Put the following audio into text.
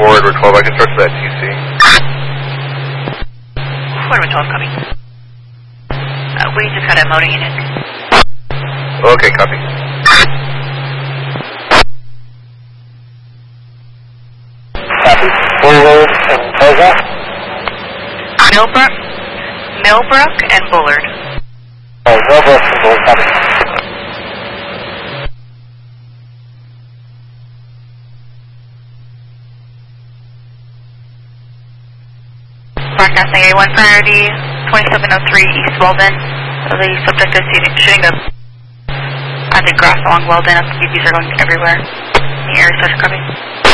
forward, we're 12, I can start to that TC. Forward 12, copy. We just got a motor unit. Okay, copy. Copy. Bullard and Toga. Millbrook and Bullard. Millbrook and Bullard, copy. Broadcasting A1 priority, 2703 East Weldon. The subject is shooting up at the grass along Weldon. BBs are going everywhere. The area starts copy.